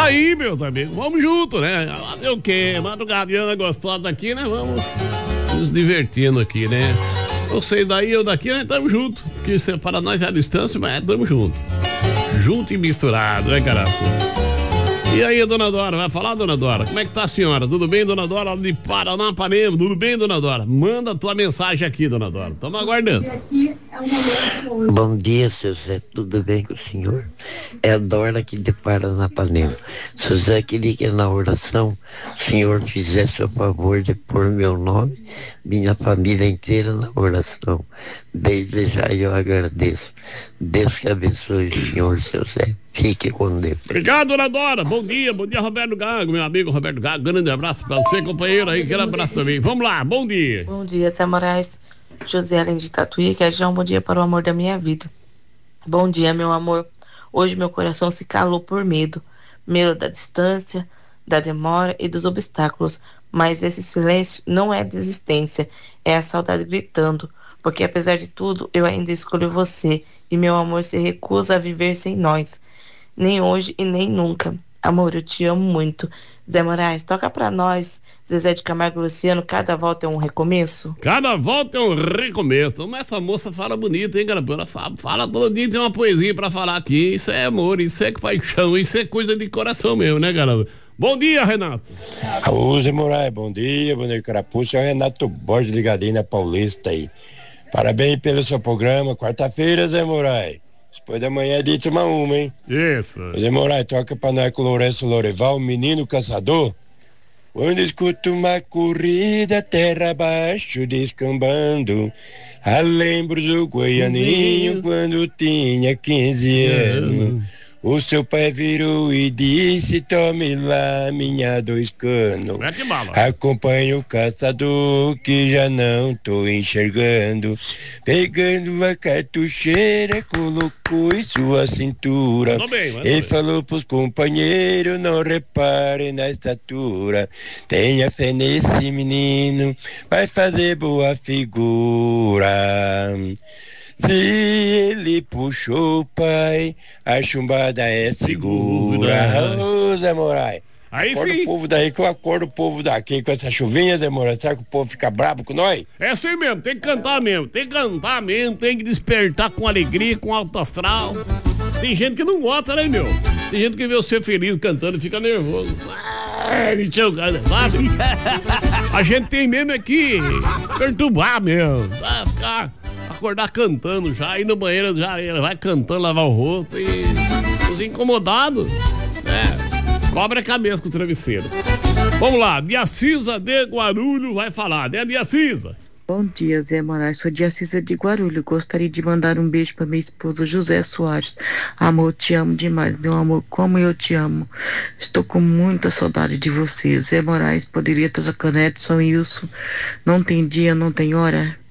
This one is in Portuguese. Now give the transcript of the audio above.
aí, meus amigos, vamos junto, né? Fazer o quê? Madrugadiana gostosa aqui, né? Vamos nos divertindo aqui, né? Vocês daí, eu daqui, nós estamos juntos. Porque para nós é a distância, mas estamos juntos. Junto e misturado, né, caraca? E aí, dona Dora, vai falar, dona Dora? Como é que tá a senhora? Tudo bem, dona Dora? De Paranapanema, tudo bem, dona Dora? Manda a tua mensagem aqui, dona Dora. Estamos aguardando. Bom dia, seu Zé. Tudo bem com o senhor? É a Dora aqui de Paranapanema. Seu Zé, queria que na oração o senhor fizesse o favor de pôr meu nome, minha família inteira na oração. Desde já eu agradeço. Deus que abençoe o senhor, seu Zé. Fique com Deus. Obrigado, dona Dora. Bom dia, Roberto Gago, meu amigo Roberto Gago. Grande abraço pra você, companheiro aí. Aquele abraço também. Vamos lá, bom dia. Bom dia, Zé Moraes. José Além de Tatuí, quer já um bom dia para o amor da minha vida. Bom dia, meu amor. Hoje meu coração se calou por medo. Medo da distância, da demora e dos obstáculos. Mas esse silêncio não é desistência, é a saudade gritando. Porque apesar de tudo, eu ainda escolho você. E meu amor se recusa a viver sem nós. Nem hoje e nem nunca. Amor, eu te amo muito. Zé Moraes, toca pra nós. Zezé de Camargo e Luciano, cada volta é um recomeço? Cada volta é um recomeço. Mas essa moça fala bonito, hein, cara? Ela fala todo dia, tem uma poesia pra falar aqui. Isso é amor, isso é paixão, isso é coisa de coração mesmo, né, cara? Bom dia, Renato. Ô, Zé Moraes, bom dia, Carapuça. É o Renato Borges ligadinho na Paulista aí. Parabéns pelo seu programa. Quarta-feira, Zé Moraes. Depois da manhã é de tomar uma, hein? Isso. Zé Moraes, toca pra nós com o Lourenço Loreval, menino caçador. Quando escuto uma corrida terra abaixo descambando, lembro do Goianinho quando tinha 15 anos. O seu pai virou e disse, tome lá minha 2 canos. Acompanha o caçador que já não tô enxergando. Pegando a cartucheira, colocou em sua cintura. E falou pros companheiros, não reparem na estatura. Tenha fé nesse menino, vai fazer boa figura. Se ele puxou o pai, a chumbada é segura. Ô, Zé Moraes. Aí acorda sim. O povo daí que eu acordo o povo daqui com essa chuvinha, Zé Moraes. Será que o povo fica brabo com nós? É assim mesmo, tem que cantar mesmo. Tem que cantar mesmo, tem que despertar com alegria, com alto astral. Tem gente que não gosta, né, meu? Tem gente que vê você feliz cantando e fica nervoso. Sabe? A gente tem mesmo aqui perturbar mesmo, sabe? Ficar... acordar cantando já, ir no banheiro já, ele vai cantando, lavar o rosto e os incomodados, né? Cobre a cabeça com o travesseiro. Vamos lá, Diacisa de Guarulhos vai falar, né, Diacisa? Bom dia, Zé Moraes, sou Diacisa de Guarulhos, gostaria de mandar um beijo para minha esposa José Soares. Amor, te amo demais, meu amor, como eu te amo. Estou com muita saudade de você. Zé Moraes, poderia trazer a caneta, São Wilson, não tem dia, não tem hora.